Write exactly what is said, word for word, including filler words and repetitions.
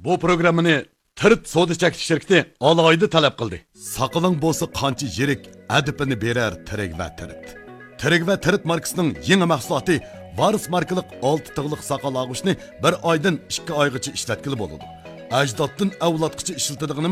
bu programmani Tirt soda chekish shirkati alohida talab qildi. Saqaling bo'lsa qancha yirik adibini berar Tirik va Tirt. Tirik va Tirt markasining yangi mahsuloti Varis markalik olti tig'liq saqal og'ushni bir oydan ikki oygacha ishlatkili bo'ladi. Ajdoddan avlodgacha ishlatiladigan